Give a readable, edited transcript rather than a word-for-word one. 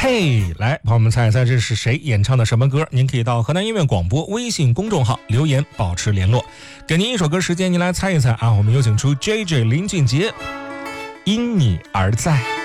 嘿，来，朋友们猜一猜这是谁演唱的什么歌？您可以到河南音乐广播微信公众号留言保持联络。给您一首歌时间，您来猜一猜啊！我们有请出 JJ 林俊杰，因你而在。